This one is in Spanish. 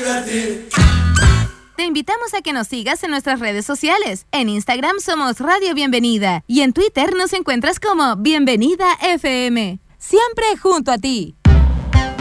divertir. Te invitamos a que nos sigas en nuestras redes sociales. En Instagram somos Radio Bienvenida y en Twitter nos encuentras como Bienvenida FM. Siempre junto a ti.